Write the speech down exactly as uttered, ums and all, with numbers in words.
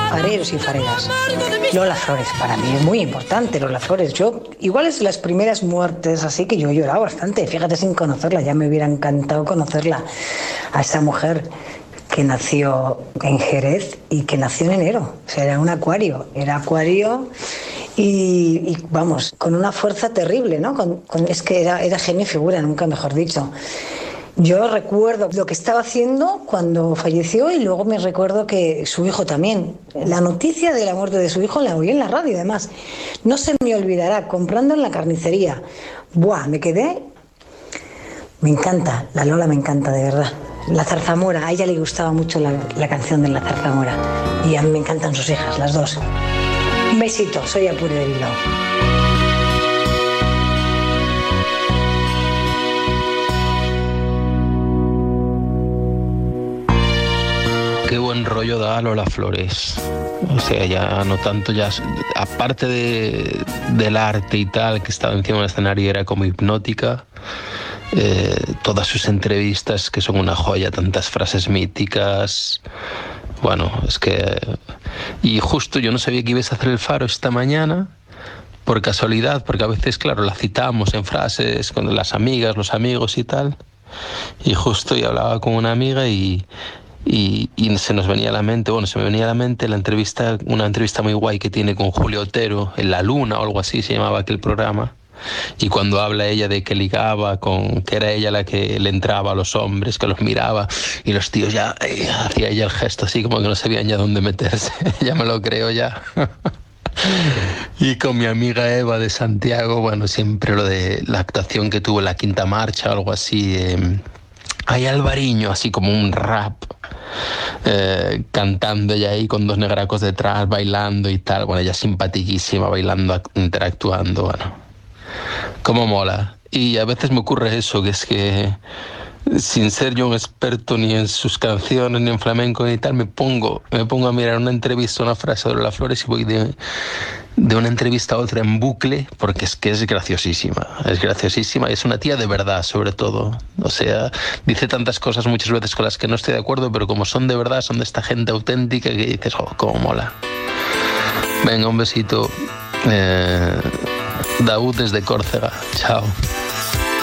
fareros y fareras. Lola Flores, para mí es muy importante Lola Flores. Yo, igual es las primeras muertes así que yo he llorado bastante, fíjate, sin conocerla, ya me hubiera encantado conocerla, a esa mujer que nació en Jerez y que nació en enero, o sea, era un acuario, era acuario y, y vamos, con una fuerza terrible, ¿no? Con, con, es que era, era genio y figura, nunca mejor dicho. Yo recuerdo lo que estaba haciendo cuando falleció y luego me recuerdo que su hijo también. La noticia de la muerte de su hijo la oí en la radio, además. No se me olvidará, comprando en la carnicería. Buah, me quedé... Me encanta, la Lola me encanta, de verdad. La zarzamora, a ella le gustaba mucho la, la canción de la zarzamora. Y a mí me encantan sus hijas, las dos. Un besito, soy Apure de Bilbao. Qué buen rollo da Lola Flores. O sea, ya no tanto, ya aparte de, del arte y tal, que estaba encima del escenario, era como hipnótica. Eh, todas sus entrevistas, que son una joya, tantas frases míticas. Bueno, es que... Y justo yo no sabía que ibas a hacer el Faro esta mañana, por casualidad, porque a veces, claro, la citamos en frases con las amigas, los amigos y tal. Y justo yo hablaba con una amiga y... Y, y se nos venía a la mente, bueno, se me venía a la mente la entrevista, una entrevista muy guay que tiene con Julio Otero, en La Luna o algo así se llamaba aquel programa. Y cuando habla ella de que ligaba con, que era ella la que le entraba a los hombres, que los miraba, y los tíos ya, eh, hacía ella el gesto así como que no sabían ya dónde meterse. Ya me lo creo ya. Y con mi amiga Eva de Santiago, bueno, siempre lo de la actuación que tuvo en la Quinta Marcha o algo así. Eh, hay Alvariño, así como un rap. Eh, cantando ella ahí con dos negracos detrás, bailando y tal. Bueno, ella simpaticísima, bailando, interactuando, bueno. Cómo mola. Y a veces me ocurre eso, que es que sin ser yo un experto ni en sus canciones, ni en flamenco ni tal, me pongo, me pongo a mirar una entrevista, una frase de Lola Flores y voy de, de una entrevista a otra en bucle, porque es que es graciosísima, es graciosísima y es una tía de verdad, sobre todo. O sea, dice tantas cosas muchas veces con las que no estoy de acuerdo, pero como son de verdad, son de esta gente auténtica que dices, oh, cómo mola. Venga, un besito. Eh, Daud desde Córcega. Chao.